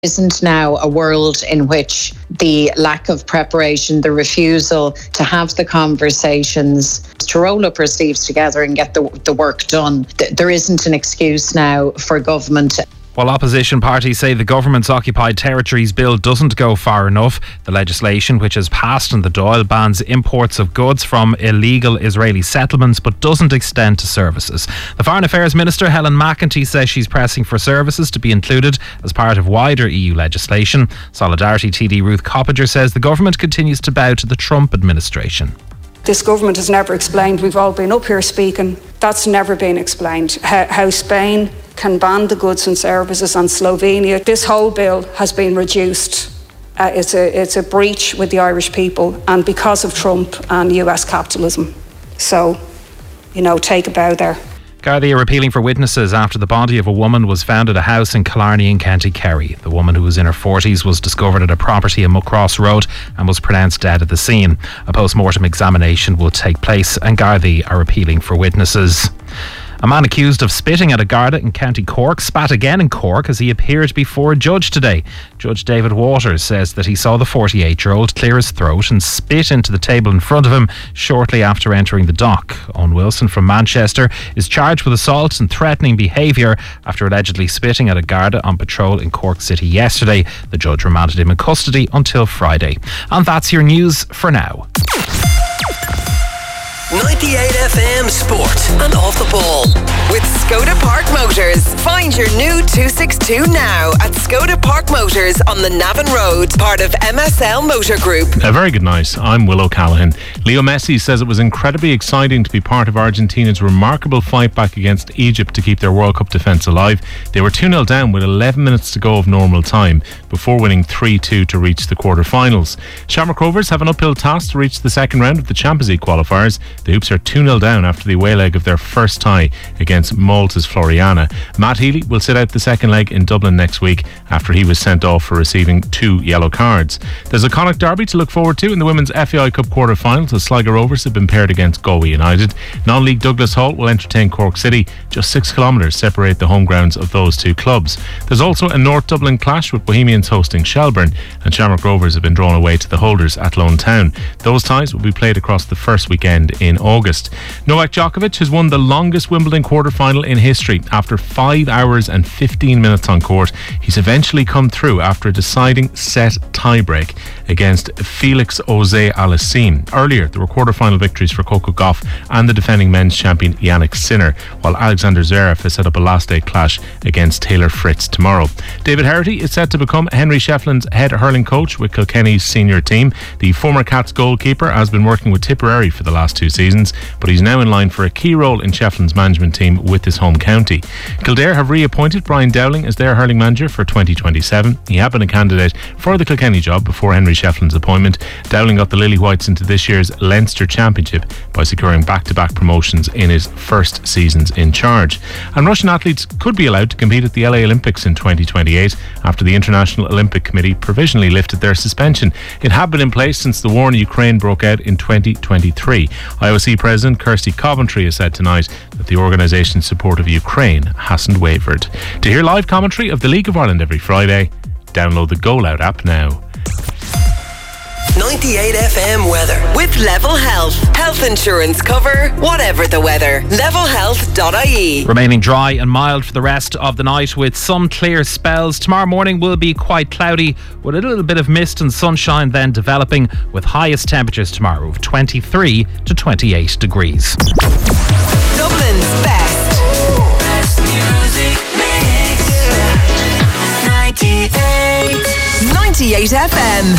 Isn't now a world in which the lack of preparation, the refusal to have the conversations, to roll up our sleeves together and get the work done. There isn't an excuse now for government. While opposition parties say the government's Occupied Territories Bill doesn't go far enough, the legislation, which has passed in the Dáil, bans imports of goods from illegal Israeli settlements but doesn't extend to services. The Foreign Affairs Minister, Helen McEntee, says she's pressing for services to be included as part of wider EU legislation. Solidarity TD Ruth Coppinger says the government continues to bow to the Trump administration. This government has never explained, we've all been up here speaking, that's never been explained, how Spain can ban the goods and services on Slovenia. This whole bill has been reduced. It's a breach with the Irish people, and because of Trump and US capitalism. So, take a bow there. Gardaí are appealing for witnesses after the body of a woman was found at a house in Killarney in County Kerry. The woman, who was in her 40s, was discovered at a property in Muckross Road and was pronounced dead at the scene. A post-mortem examination will take place and Gardaí are appealing for witnesses. A man accused of spitting at a Garda in County Cork spat again in Cork as he appeared before a judge today. Judge David Waters says that he saw the 48-year-old clear his throat and spit into the table in front of him shortly after entering the dock. Owen Wilson from Manchester is charged with assault and threatening behaviour after allegedly spitting at a Garda on patrol in Cork City yesterday. The judge remanded him in custody until Friday. And that's your news for now. 98 FM Sport and Off the Ball with Skoda Park Motors. Find your new 262 now at Skoda Park Motors on the Navan Road, part of MSL Motor Group. A very good night. I'm Will O'Callaghan. Leo Messi says it was incredibly exciting to be part of Argentina's remarkable fight back against Egypt to keep their World Cup defence alive. They were 2-0 down with 11 minutes to go of normal time before winning 3-2 to reach the quarter-finals. Shamrock Rovers have an uphill task to reach the second round of the Champions League qualifiers. The Hoops are 2-0 down after the away leg of their first tie against Malta's Floriana. Matt Healy will sit out the second leg in Dublin next week after he was sent off for receiving 2 yellow cards. There's a Connacht derby to look forward to in the Women's FAI Cup quarter-finals as Sligo Rovers have been paired against Galway United. Non-league Douglas Hall will entertain Cork City. Just 6 kilometres separate the home grounds of those two clubs. There's also a North Dublin clash with Bohemians hosting Shelburne, and Shamrock Rovers have been drawn away to the holders at Lone Town. Those ties will be played across the first weekend in August. Novak Djokovic has won the longest Wimbledon quarter-final in history. After 5 hours and 15 minutes on court, he's eventually come through after a deciding set tiebreak against Felix Auger-Aliassime. Earlier, there were quarter-final victories for Coco Gauff and the defending men's champion Jannik Sinner, while Alexander Zverev has set up a last-day clash against Taylor Fritz tomorrow. David Herity is set to become Henry Shefflin's head hurling coach with Kilkenny's senior team. The former Cats goalkeeper has been working with Tipperary for the last 2 seasons, but he's now in line for a key role in Shefflin's management team with his home county. Kildare have reappointed Brian Dowling as their hurling manager for 2027. He had been a candidate for the Kilkenny job before Henry Shefflin's appointment. Dowling got the Lily Whites into this year's Leinster Championship by securing back-to-back promotions in his first seasons in charge. And Russian athletes could be allowed to compete at the LA Olympics in 2028 after the International Olympic Committee provisionally lifted their suspension. It had been in place since the war in Ukraine broke out in 2023. IOC President Kirsty Coventry has said tonight that the organisation's support of Ukraine hasn't wavered. To hear live commentary of the League of Ireland every Friday, download the Go Loud app now. 98 FM weather with Level Health. Health insurance cover, whatever the weather. Levelhealth.ie. Remaining dry and mild for the rest of the night with some clear spells. Tomorrow morning will be quite cloudy with a little bit of mist and sunshine then developing, with highest temperatures tomorrow of 23 to 28 degrees. Dublin's best music mix. 98 FM.